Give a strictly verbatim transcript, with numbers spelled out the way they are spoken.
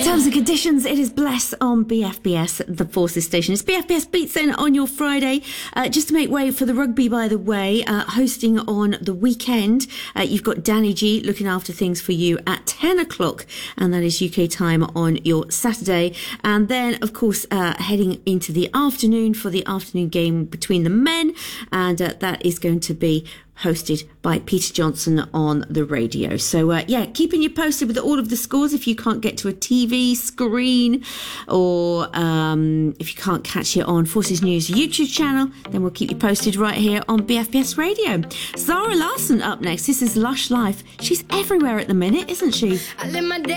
Terms and conditions, it is Bless on B F B S, the Forces station. It's B F B S Beats In on your Friday. Uh, just to make way for the rugby, by the way, uh, hosting on the weekend. Uh, you've got Danny G looking after things for you at ten o'clock, and that is U K time on your Saturday. And then, of course, uh, heading into the afternoon for the afternoon game between the men, and uh, that is going to be hosted by Peter Johnson on the radio. So, uh, yeah, keeping you posted with all of the scores. If you can't get to a T V screen, or um, if you can't catch it on Forces News YouTube channel, then we'll keep you posted right here on B F B S Radio. Zara Larsson up next. This is Lush Life. She's everywhere at the minute, isn't she? I live my day